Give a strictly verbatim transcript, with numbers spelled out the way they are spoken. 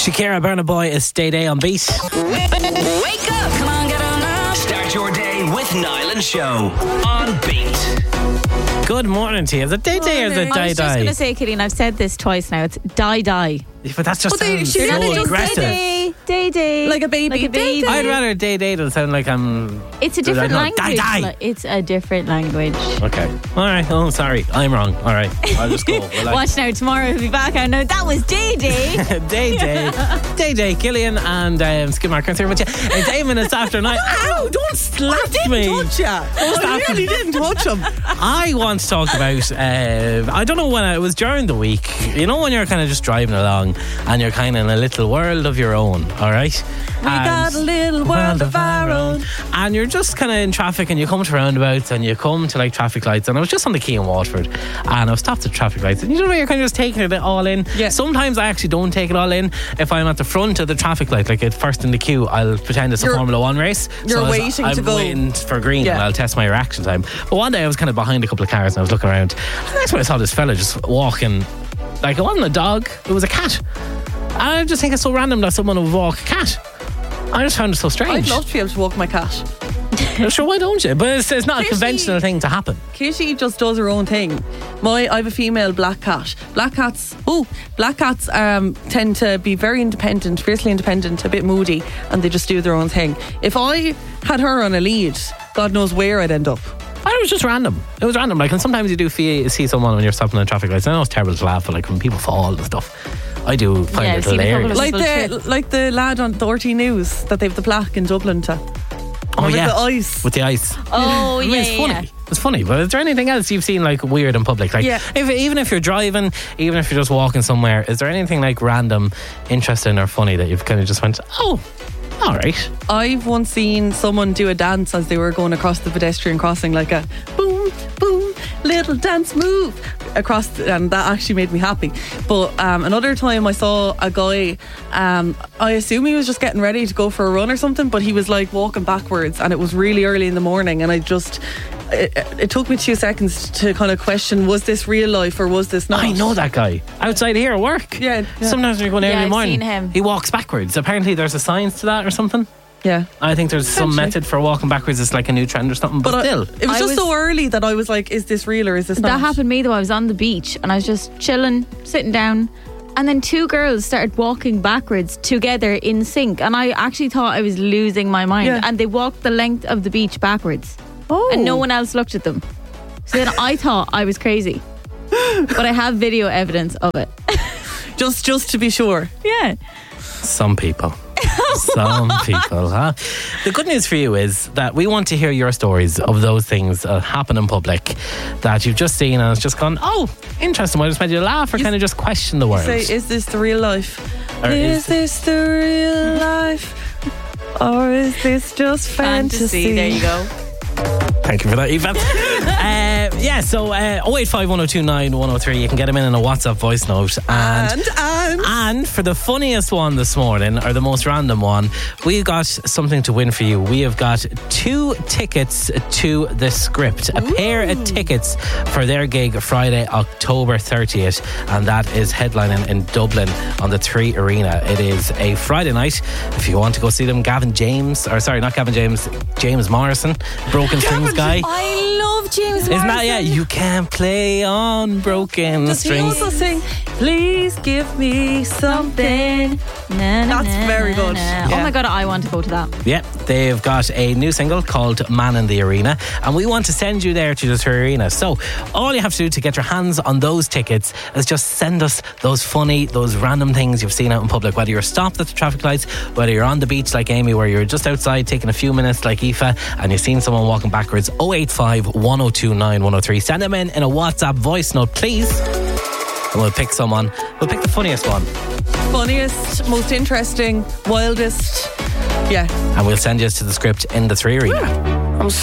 Shakira, Burna Boy is Stay Day on Beat. Wake up! Come on, get on up. Start your day with Niall and Show on Beat. Good morning to you. Is it Day Day or is it I Die was just Die? going to say, Killian, I've said this twice now. It's Die Die. But that's just But they- sounds she's so not just aggressive. Day Day. Day Day. Like a baby. Like a baby. Day, day. I'd rather Day Day than sound like I'm... It's a different No, language. Die Die. Like, it's a different language. Okay. All right. Oh, sorry. I'm wrong. All right. I'll just go. Well, I- Watch now, tomorrow we'll be back. I know that was Day Day. Day Day. Day Day. Killian and um, Skid Markers here with you. It's eight minutes after nine. Ow! Don't slap me. Touch ya. I really didn't touch him. I want to talk about, uh, I don't know when, I, it was during the week. You know when you're kind of just driving along and you're kind of in a little world of your own, all right? We got a little world of our own. And you're just kind of in traffic and you come to roundabouts and you come to like traffic lights. And I was just on the quay in Waterford and I was stopped at traffic lights. And you know, you're kind of just taking it all in. Yeah. Sometimes I actually don't take it all in. If I'm at the front of the traffic light, like at first in the queue, I'll pretend it's a You're- Formula One race. you're So I was- waiting I'm to go. waiting for green Yeah. and I'll test my reaction time. But one day I was kind of behind a couple of cars and I was looking around. And that's when I saw this fella just walking. Like it wasn't a dog, it was a cat. And I just think it's so random that someone would walk a cat. I just found it so I'd strange. love to be able to walk my cat. Sure, why don't you? But it's, it's not a Kitty. conventional thing to happen. Kitty just does her own thing. My, I have a female black cat. Black cats, oh, black cats um, tend to be very independent, fiercely independent, a bit moody, and they just do their own thing. If I had her on a lead, God knows where I'd end up. I was just random. It was random. Like, and sometimes you do fee- see someone when you're stopping in traffic lights. I know it's terrible to laugh, but like when people fall and stuff, I do find Yeah, it I've seen a couple hilarious. of- Like Little the like the lad on the R T News that they have the plaque in Dublin to. Oh With yeah, the ice. with the ice. Oh, I mean, yeah, it's funny. yeah. It's funny, but is there anything else you've seen like weird in public? Like, Yeah. if, even if you're driving, even if you're just walking somewhere, is there anything like random, interesting, or funny that you've kind of just went, oh, all right? I've once seen someone do a dance as they were going across the pedestrian crossing, like a boom, boom, little dance move across, the, and that actually made me happy. But um, another time I saw a guy, um, I assume he was just getting ready to go for a run or something, but he was like walking backwards, and it was really early in the morning, and I just. It, it took me two seconds to kind of question, was this real life or was this not? I know that guy outside here at work. Yeah, yeah. Sometimes when you're going Yeah, early in the I've morning, seen him. he walks backwards. Apparently, there's a science to that or something. Yeah. I think there's some Potentially. method for walking backwards. It's like a new trend or something. But, But I- still, it was I just was- so early that I was like, is this real or is this not? That happened to me though. I was on the beach and I was just chilling, sitting down, and then two girls started walking backwards together in sync, and I actually thought I was losing my mind. Yeah. And they walked the length of the beach backwards, Oh. and no one else looked at them. So then I thought I was crazy, but I have video evidence of it. Just, just to be sure. Yeah. some people. Some people, huh? The good news for you is that we want to hear your stories of those things that happen in public that you've just seen and it's just gone, oh, interesting. What just made you laugh or kind of just question the world? Say, is this the real life? Or is, is- this the real life? Or is this just fantasy? There you go. Thank you for that, Eva. uh, yeah, so uh, oh eight five, one oh two nine, one oh three. You can get them in in a WhatsApp voice note. And, And, and. and for the funniest one this morning, or the most random one, we've got something to win for you. We have got two tickets to The Script, a pair of tickets for their gig Friday, October thirtieth, and that is headlining in Dublin on the Three Arena. It is a Friday night. If you want to go see them, Gavin James, or sorry, not Gavin James, James Morrison, Broken Strings guy. I love James Isn't that, yeah, you can't play on broken Does he strings. also sing, please give me something? Na, na, That's na, very na, good. na. Yeah. Oh my God, I want to go to that. Yeah, they've got a new single called Man in the Arena, and we want to send you there to the Three Arena. So all you have to do to get your hands on those tickets is just send us those funny, those random things you've seen out in public, whether you're stopped at the traffic lights, whether you're on the beach like Amy, where you're just outside taking a few minutes like Aoife and you've seen someone walking backwards. oh eight five, one oh two nine, one oh three. Send them in in a WhatsApp voice note, please, and we'll pick someone. We'll pick the funniest one, Funniest, most interesting, wildest. Yeah. and we'll send you to The Script in the Three Arena.